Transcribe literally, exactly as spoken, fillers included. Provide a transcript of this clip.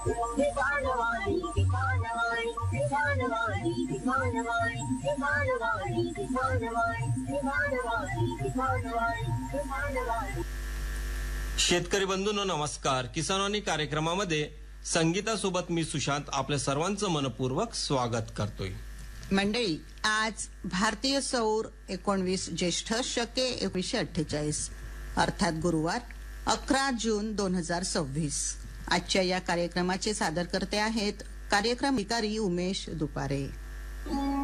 किसानवाणी किसानवाणी किसानवाणी किसानवाणी किसानवाणी किसानवाणी किसानवाणी किसानवाणी किसानवाणी. शेतकरी बंधूंनो नमस्कार. किसानवाणी कार्यक्रमामध्ये संगीतासोबत मी सुशांत आपल्या सर्वांचं मनपूर्वक स्वागत करतोय. मंडळी, आज भारतीय सौर एकोणवीस ज्येष्ठ शके एकोणीसशे अठ्ठेचाळीस अर्थात गुरुवार अकरा जून दोन हजार सव्वीस. आजच्या या कार्यक्रमाचे सादरकर्ते आहेत कार्यक्रम अधिकारी उमेश दुपारे.